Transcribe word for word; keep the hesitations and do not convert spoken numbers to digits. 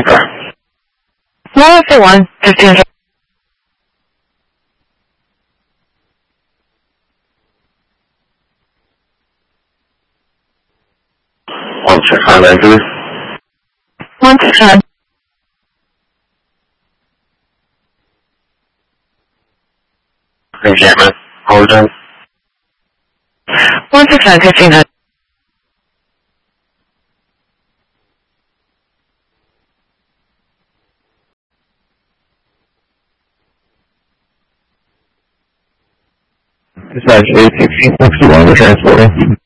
anchor. one oh one, fifteen. one six nine anchor. one six nine. Encampment. Hold on. one six nine, fifteen hundred. Dispatch eight sixteen sixty-one, we're transporting.